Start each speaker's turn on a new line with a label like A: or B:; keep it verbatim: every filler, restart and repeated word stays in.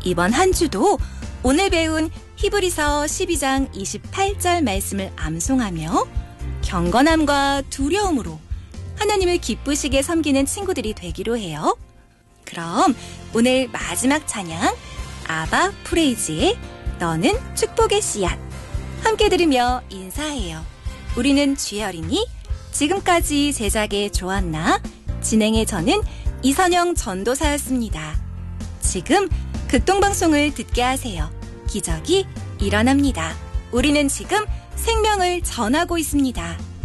A: 이번 한 주도 오늘 배운 히브리서 십이 장 이십팔 절 말씀을 암송하며 경건함과 두려움으로 하나님을 기쁘시게 섬기는 친구들이 되기로 해요. 그럼 오늘 마지막 찬양 아바 프레이즈의 너는 축복의 씨앗 함께 들으며 인사해요. 우리는 주의 어린이, 지금까지 제작의 조한나, 진행의 저는 이선영 전도사였습니다. 지금 극동방송을 듣게 하세요. 기적이 일어납니다. 우리는 지금 생명을 전하고 있습니다.